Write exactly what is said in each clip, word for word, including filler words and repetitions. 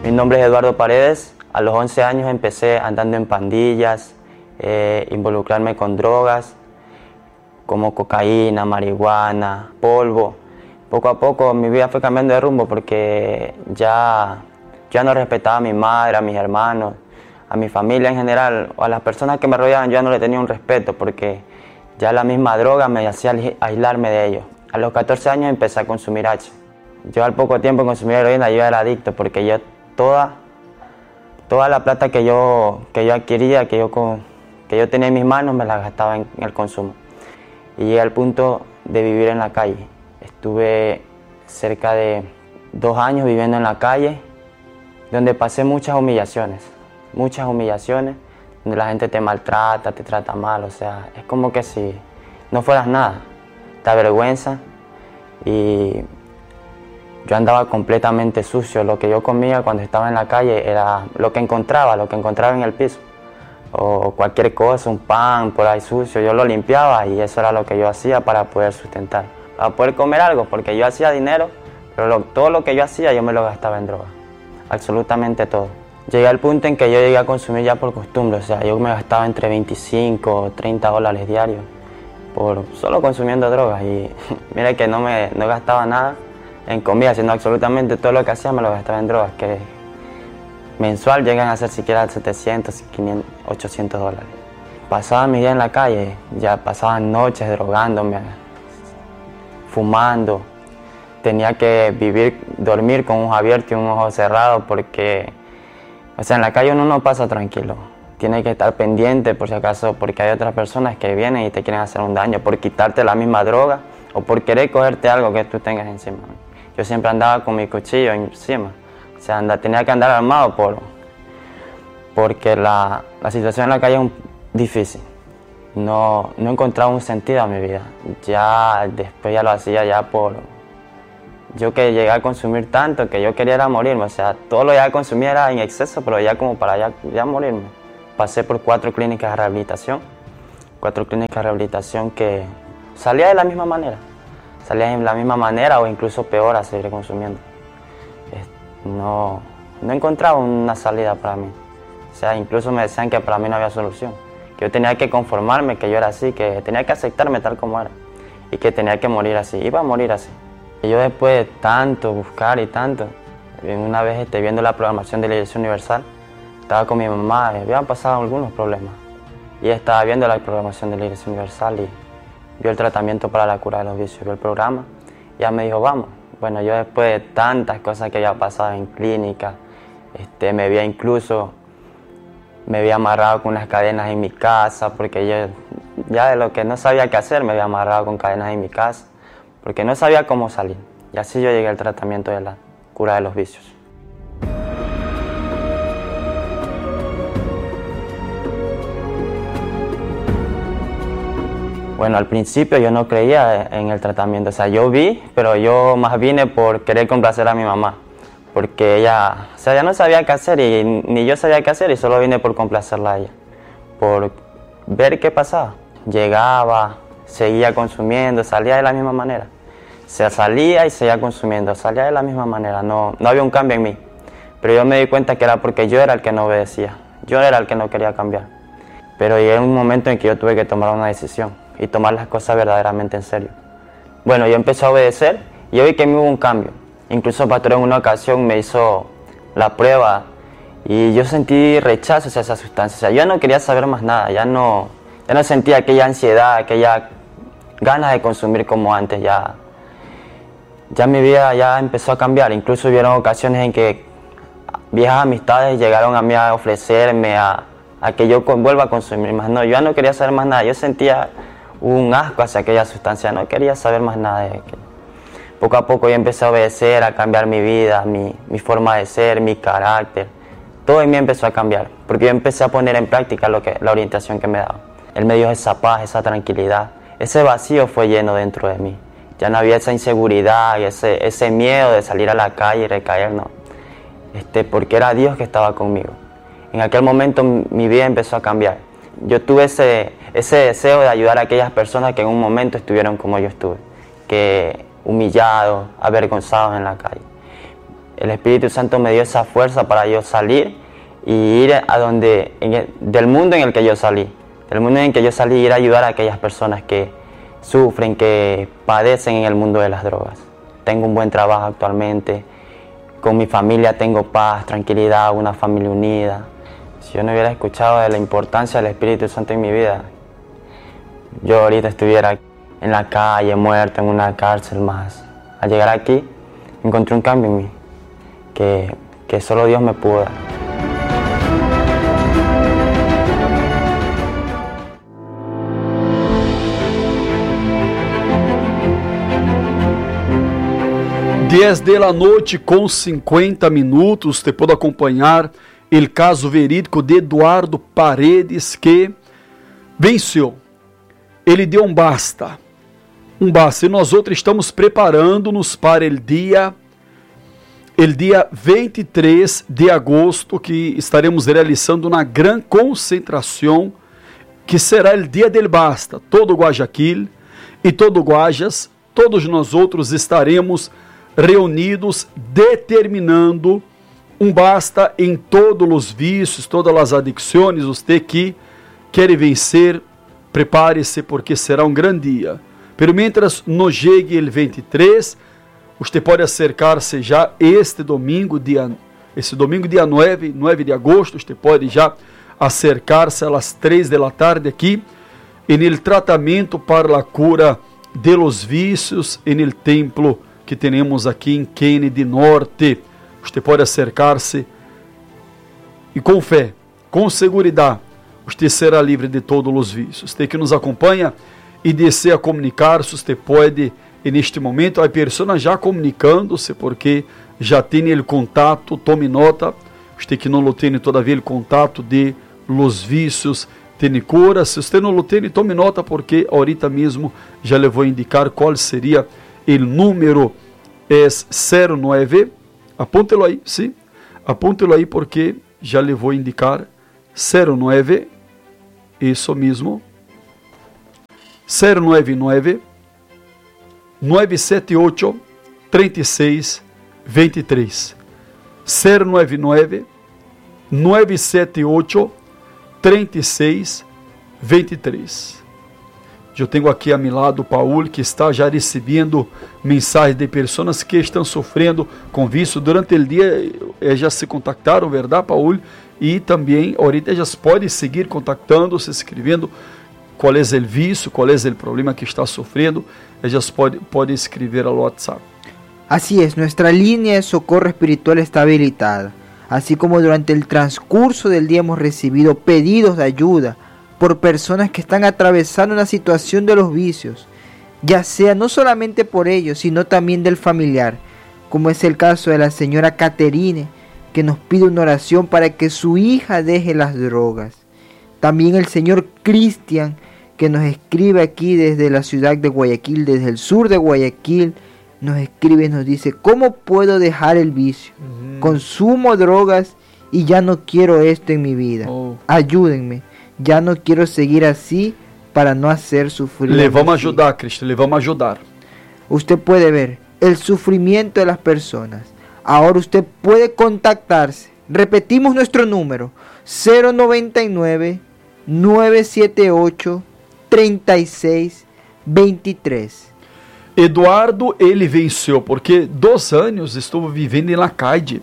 Mi nombre es Eduardo Paredes. A los once años empecé andando en pandillas, eh, involucrarme con drogas como cocaína, marihuana, polvo. Poco a poco mi vida fue cambiando de rumbo porque ya, ya no respetaba a mi madre, a mis hermanos, a mi familia en general, o a las personas que me rodeaban. Yo ya no le tenía un respeto porque ya la misma droga me hacía aislarme de ellos. A los catorce años empecé a consumir H. Yo al poco tiempo consumí heroína, yo era adicto porque yo toda, toda la plata que yo, que yo adquiría, que yo, que yo tenía en mis manos, me la gastaba en el consumo. Y llegué al punto de vivir en la calle. Estuve cerca de dos años viviendo en la calle, donde pasé muchas humillaciones, muchas humillaciones, donde la gente te maltrata, te trata mal, o sea, es como que si no fueras nada, te avergüenza. Y yo andaba completamente sucio. Lo que yo comía cuando estaba en la calle era lo que encontraba, lo que encontraba en el piso. O cualquier cosa, un pan por ahí sucio, yo lo limpiaba y eso era lo que yo hacía para poder sustentar, para poder comer algo, porque yo hacía dinero, pero lo, todo lo que yo hacía yo me lo gastaba en droga, absolutamente todo. Llegué al punto en que yo llegué a consumir ya por costumbre, o sea, yo me gastaba entre veinticinco o treinta dólares diarios por solo consumiendo drogas y mira que no me no gastaba nada en comida, sino absolutamente todo lo que hacía me lo gastaba en drogas, que mensual llegan a ser siquiera setecientos, quinientos, ochocientos dólares. Pasaba mi día en la calle, ya pasaban noches drogándome, fumando. Tenía que vivir, dormir con un ojo abierto y un ojo cerrado porque, o sea, en la calle uno no pasa tranquilo. Tiene que estar pendiente por si acaso, porque hay otras personas que vienen y te quieren hacer un daño por quitarte la misma droga o por querer cogerte algo que tú tengas encima. Yo siempre andaba con mi cuchillo encima. O sea, anda, tenía que andar armado por, porque la, la situación en la calle es un, difícil. No, no encontraba un sentido a mi vida. Ya después ya lo hacía ya por... Yo que llegué a consumir tanto que yo quería era morirme. O sea, todo lo que ya consumía era en exceso, pero ya como para ya, ya morirme. Pasé por cuatro clínicas de rehabilitación. Cuatro clínicas de rehabilitación que salía de la misma manera. Salía de la misma manera o incluso peor a seguir consumiendo. No, no encontraba una salida para mí. O sea, incluso me decían que para mí no había solución. Que yo tenía que conformarme, que yo era así, que tenía que aceptarme tal como era. Y que tenía que morir así, iba a morir así. Y yo después de tanto buscar y tanto, una vez este, viendo la programación de la Iglesia Universal, estaba con mi mamá y habían pasado algunos problemas. Y ella estaba viendo la programación de la Iglesia Universal y vio el tratamiento para la cura de los vicios, vio el programa. Y ella me dijo, vamos. Bueno, yo después de tantas cosas que había pasado en clínica, este, me había incluso, me había amarrado con unas cadenas en mi casa, porque yo ya de lo que no sabía qué hacer, me había amarrado con cadenas en mi casa, porque no sabía cómo salir. Y así yo llegué al tratamiento de la cura de los vicios. Bueno, al principio yo no creía en el tratamiento, o sea, yo vi, pero yo más vine por querer complacer a mi mamá, porque ella, o sea, ella no sabía qué hacer y ni yo sabía qué hacer y solo vine por complacerla a ella, por ver qué pasaba. Llegaba, seguía consumiendo, salía de la misma manera, se salía y seguía consumiendo, salía de la misma manera, no, no había un cambio en mí, pero yo me di cuenta que era porque yo era el que no obedecía, yo era el que no quería cambiar, pero llegué a un momento en que yo tuve que tomar una decisión y tomar las cosas verdaderamente en serio. Bueno, yo empecé a obedecer y yo vi que me hubo un cambio. Incluso el pastor en una ocasión me hizo la prueba y yo sentí rechazo hacia esa sustancia. O sea, yo no quería saber más nada, ya no, ya no sentía aquella ansiedad, aquella ganas de consumir como antes. Ya, ya mi vida ya empezó a cambiar. Incluso hubieron ocasiones en que viejas amistades llegaron a mí a ofrecerme a, a que yo vuelva a consumir más. No, yo ya no quería saber más nada. Yo sentía un asco hacia aquella sustancia, no quería saber más nada de aquello. Poco a poco yo empecé a obedecer, a cambiar mi vida, mi, mi forma de ser, mi carácter. Todo en mí empezó a cambiar, porque yo empecé a poner en práctica lo que, la orientación que me daba. Él me dio esa paz, esa tranquilidad. Ese vacío fue lleno dentro de mí. Ya no había esa inseguridad y ese, ese miedo de salir a la calle y recaer, no. Este, porque era Dios que estaba conmigo. En aquel momento mi vida empezó a cambiar. Yo tuve ese, ese deseo de ayudar a aquellas personas que en un momento estuvieron como yo estuve, que humillados, avergonzados en la calle. el Espíritu Santo me dio esa fuerza para yo salir y ir a donde, en el, del mundo en el que yo salí, del mundo en el que yo salí, ir a ayudar a aquellas personas que sufren, que padecen en el mundo de las drogas. Tengo un buen trabajo actualmente, con mi familia tengo paz, tranquilidad, una familia unida. Si yo no hubiera escuchado de la importancia del Espíritu Santo en mi vida, yo ahorita estuviera en la calle, muerto, en una cárcel más. Al llegar aquí, encontré un cambio en mí, que, que solo Dios me pudo dar. dez de la noite com cinquenta minutos, você pode acompanhar o caso verídico de Eduardo Paredes, que venceu. Ele deu um basta, um basta, e nós outros estamos preparando-nos para o dia, o dia vinte e três de agosto, que estaremos realizando uma grande concentração, que será o dia del basta. Todo Guayaquil e todo Guajas, todos nós outros estaremos reunidos determinando um basta em todos os vícios, todas as adicções. Você que quer vencer, prepare-se, porque será um grande dia. Pero mientras não chegue o vinte e três, você pode acercar-se já este domingo, dia, esse domingo dia nove, nove de agosto, você pode já acercar-se às três da tarde aqui, no tratamento para a cura de los vícios, no templo que temos aqui em Kennedy Norte. Você pode acercar-se e com fé, com segurança, você será livre de todos os vícios. Você que nos acompanha e deseja comunicar-se, você pode, neste momento, a pessoa já comunicando-se, porque já tem o contato, tome nota. Você que não tem todavia o contato de los vícios, tem cura. Se você não tem, tome nota, porque ahorita mesmo já lhe vou indicar qual seria o número. É zero nove, apúntelo aí, sim, apúntelo aí, porque já lhe vou indicar. Zero nove, isso mesmo, zero nove nove, nove sete oito, três seis dois três, zero nove nove, nove sete oito, três seis dois três. Eu tenho aqui a meu lado o Paul, que está já recebendo mensagens de pessoas que estão sofrendo com vício. Durante o dia, já se contactaram, verdade, Paul? E também, ahorita, já podem seguir contactando, se escrevendo qual é o vício, qual é o problema que está sofrendo. Já podem pode escrever ao WhatsApp. Así es, nuestra línea de socorro espiritual está habilitada. Así como durante el transcurso del día hemos recibido pedidos de ayuda por personas que están atravesando una situación de los vicios, ya sea no solamente por ellos, sino también del familiar, como es el caso de la señora Caterine, que nos pide una oración para que su hija deje las drogas. También el señor Cristian, que nos escribe aquí desde la ciudad de Guayaquil, desde el sur de Guayaquil, nos escribe y nos dice: ¿cómo puedo dejar el vicio? Uh-huh. Consumo drogas y ya no quiero esto en mi vida. Oh. Ayúdenme. Ya no quiero seguir así para no hacer sufrir. Le vamos a ayudar, Cristo, le vamos a ayudar. Usted puede ver el sufrimiento de las personas. Ahora usted puede contactarse. Repetimos nuestro número: cero noventa y nueve, nueve siete ocho, treinta y seis veintitrés. Eduardo, ele venceu, porque dois anos estuvo vivendo na calle.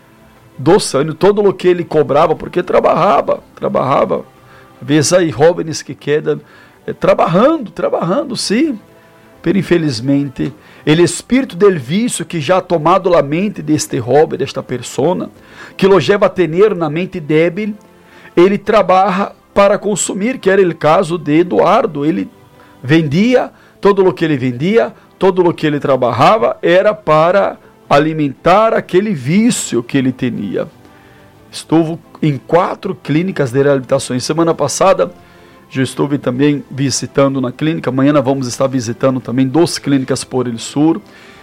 Dois anos, todo o que ele cobrava, porque trabalhava, trabalhava. Vezes aí, jovens que quedam eh, trabalhando, trabalhando, sim. Pero infelizmente, o espírito del vício que já ha tomado a mente deste jovem, desta persona, que lo leva a ter na mente débil, ele trabalha para consumir, que era o caso de Eduardo. Ele vendia, todo o que ele vendia, todo o que ele trabalhava, era para alimentar aquele vício que ele tinha. Estive em quatro clínicas de reabilitação. Semana passada, já estive também visitando na clínica. Amanhã vamos estar visitando também duas clínicas por el sur.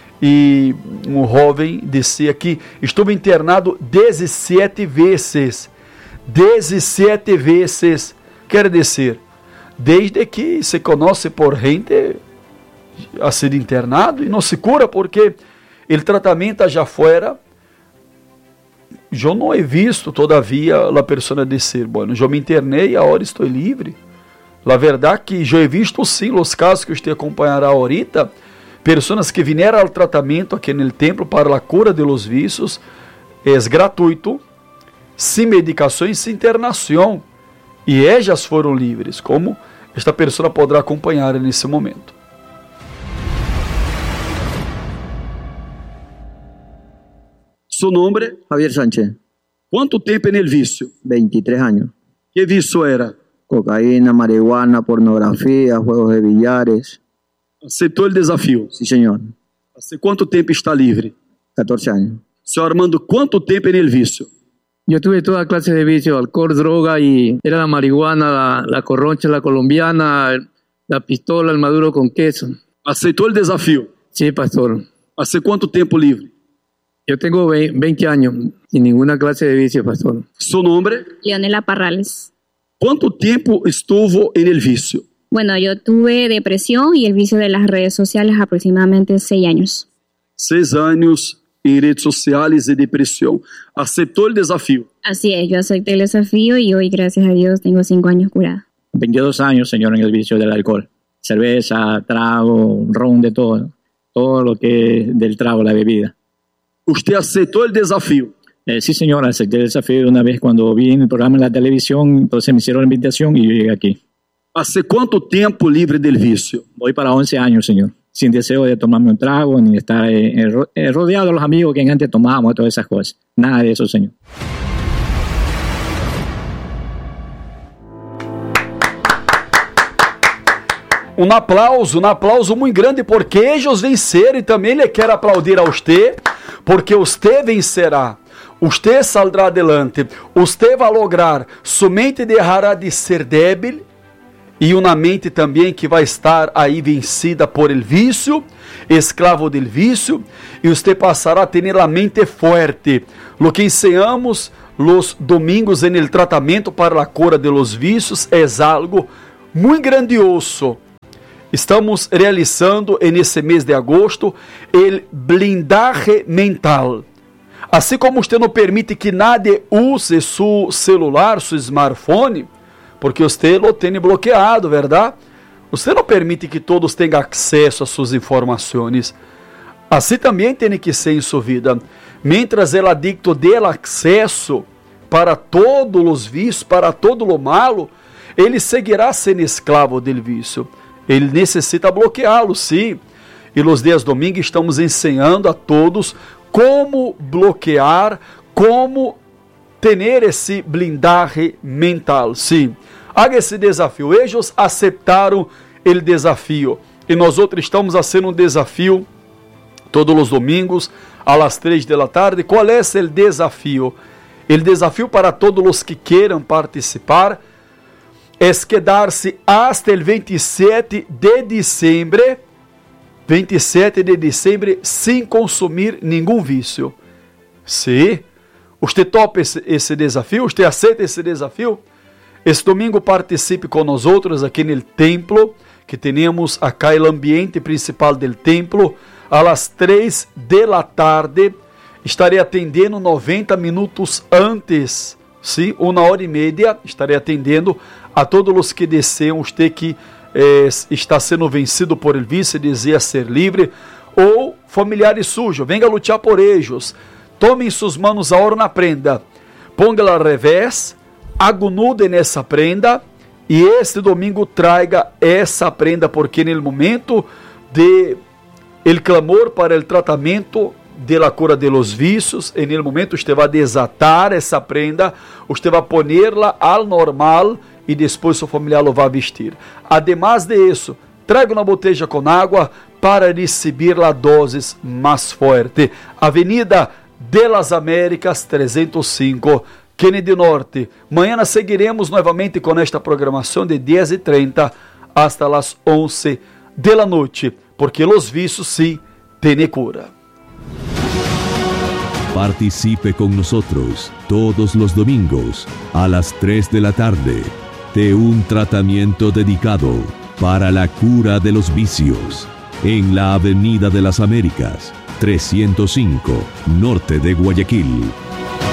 E um jovem disse aqui: estive internado dezessete vezes. dezessete vezes. Quer dizer, desde que se conhece por gente a ser internado e não se cura, porque o tratamento já fora eu não he visto todavia a pessoa dizer, bueno, eu me internei e agora estou livre. La verdade que eu he visto sim os casos que você acompanhará ahorita, pessoas que vieram ao tratamento aqui no templo para a cura de los vícios, é gratuito, sem medicações, sem internação, e elas foram livres, como esta pessoa poderá acompanhar nesse momento. Su nombre? Javier Sánchez. ¿Cuánto tiempo en el vicio? veintitrés años. ¿Qué vicio era? Cocaína, marihuana, pornografía, juegos de billares. ¿Aceptó el desafío? Sí, señor. ¿Hace cuánto tiempo está libre? catorce años. Señor Armando, ¿cuánto tiempo en el vicio? Yo tuve toda clase de vicio, alcohol, droga, y era la marihuana, la, la corroncha, la colombiana, la pistola, el maduro con queso. ¿Aceptó el desafío? Sí, pastor. ¿Hace cuánto tiempo libre? Yo tengo veinte años sin ninguna clase de vicio, pastor. ¿Su nombre? Leonela Parrales. ¿Cuánto tiempo estuvo en el vicio? Bueno, yo tuve depresión y el vicio de las redes sociales aproximadamente seis años. Seis años en redes sociales y depresión. ¿Aceptó el desafío? Así es, yo acepté el desafío y hoy, gracias a Dios, tengo cinco años curada. veintidós años, señor, en el vicio del alcohol. Cerveza, trago, ron, de todo. Todo lo que es del trago, la bebida. ¿Usted aceptó el desafío? Eh, sí, señor, acepté el desafío una vez cuando vi en el programa en la televisión, entonces me hicieron la invitación y yo llegué aquí. ¿Hace cuánto tiempo libre del vicio? Voy para once años, señor, sin deseo de tomarme un trago ni estar eh, eh, rodeado de los amigos que antes tomábamos, todas esas cosas. Nada de eso, señor. Um aplauso, um aplauso muito grande, porque eles venceram, e também lhe quero aplaudir a você, porque você vencerá, você saldrá adelante, você vai lograr, sua mente deixará de ser débil, e uma mente também que vai estar aí vencida por el vício, escravo del vício, e você passará a ter a mente forte. Lo que ensinamos los domingos en el tratamento para a cura de los vícios é algo muito grandioso. Estamos realizando nesse mês de agosto o blindaje mental. Assim como você não permite que nadie use seu celular, seu smartphone, porque você lo tem bloqueado, verdade? Você não permite que todos tenham acesso a suas informações. Assim também tem que ser em sua vida. Mientras el adicto dê acesso para todos os vícios, para todo o malo, ele seguirá sendo escravo del vício. Ele necessita bloqueá-lo, sim. E nos dias domingos estamos ensinando a todos como bloquear, como ter esse blindaje mental, sim. Haga esse desafio. Eles aceitaram o desafio. E nós outros estamos fazendo um desafio todos os domingos, às três da tarde. Qual é esse desafio? O desafio para todos os que queiram participar é quedar-se hasta el veintisiete de diciembre, veintisiete de diciembre, sem consumir nenhum vício. Sim, você topa esse, esse desafio? Você aceita esse desafio? Esse domingo participe com nós outros aqui no templo, que temos acá o ambiente principal do templo, às três da tarde. Estarei atendendo noventa minutos antes, sim, uma hora e meia, estarei atendendo a todos os que desejam, você que eh, está sendo vencido por el vício e deseja ser livre, ou familiares sujos, venga lutar por eles, tomem suas mãos agora na prenda, ponga-la ao revés, agunude nessa prenda, e este domingo traga essa prenda, porque no momento de el clamor para el tratamento de la cura de los vícios, en el momento usted vai desatar essa prenda, usted vai ponerla al normal e depois seu familiar lo vai vestir. Además de isso, traga uma botella com água para receber a dose mais forte. Avenida de las Américas trezentos e cinco, Kennedy Norte. Mañana seguiremos novamente com esta programação de dez e trinta hasta las once de la noite, porque los vícios sí tienen cura. Participe con nosotros todos los domingos a las tres de la tarde de un tratamiento dedicado para la cura de los vicios en la Avenida de las Américas, trescientos cinco, norte de Guayaquil.